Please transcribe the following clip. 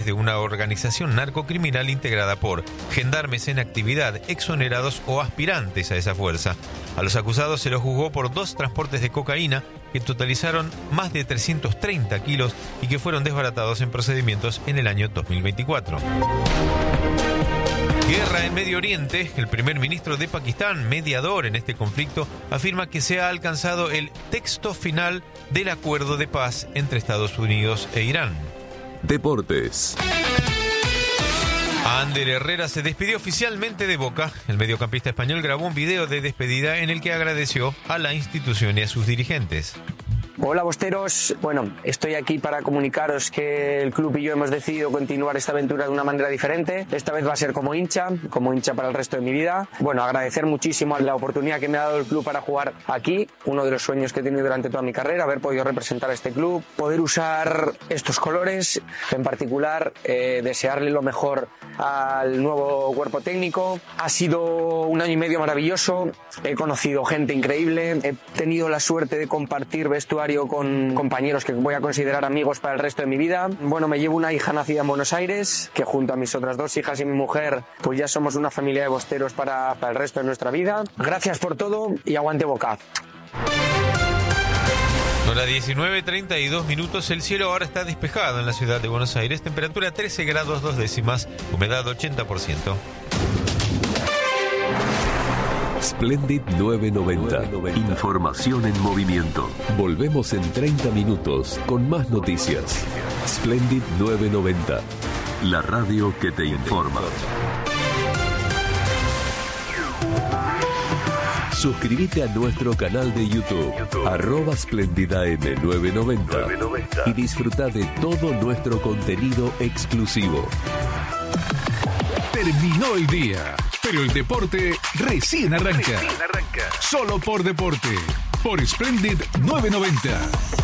de una organización narcocriminal integrada por gendarmes en actividad, exonerados o aspirantes a esa fuerza. A los acusados se los juzgó por 2 transportes de cocaína que totalizaron más de 330 kilos y que fueron desbaratados en procedimientos en el año 2024. Guerra en Medio Oriente. El primer ministro de Pakistán, mediador en este conflicto, afirma que se ha alcanzado el texto final del acuerdo de paz entre Estados Unidos e Irán. Deportes. Ander Herrera se despidió oficialmente de Boca. El mediocampista español grabó un video de despedida en el que agradeció a la institución y a sus dirigentes. Hola bosteros, bueno, estoy aquí para comunicaros que el club y yo hemos decidido continuar esta aventura de una manera diferente. Esta vez va a ser como hincha para el resto de mi vida. Bueno, agradecer muchísimo la oportunidad que me ha dado el club para jugar aquí, uno de los sueños que he tenido durante toda mi carrera, haber podido representar a este club, poder usar estos colores, en particular desearle lo mejor al nuevo cuerpo técnico. Ha sido un año y medio maravilloso, he conocido gente increíble, he tenido la suerte de compartir vestuario con compañeros que voy a considerar amigos para el resto de mi vida. Bueno, me llevo una hija nacida en Buenos Aires, que junto a mis otras 2 hijas y mi mujer, pues ya somos una familia de bosteros para el resto de nuestra vida. Gracias por todo y aguante Boca. Hora 19:32 minutos. El cielo ahora está despejado en la ciudad de Buenos Aires. Temperatura 13 grados 2 décimas. Humedad 80%. Splendid 990. Información en movimiento. Volvemos en 30 minutos con más noticias. Splendid 990. La radio que te informa. Suscríbete a nuestro canal de YouTube, @SplendidAM990 y disfruta de todo nuestro contenido exclusivo. Terminó el día, pero el deporte recién arranca. Solo por Deporte, por Splendid 990.